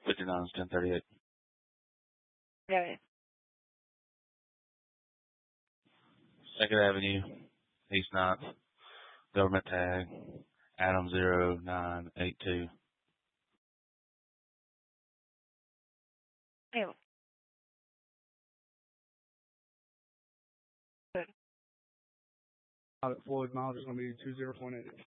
59 is 1038. Okay. 2nd Avenue, East 9th, government tag, Adam 0982. Ew. Floyd miles is going to be 20.8.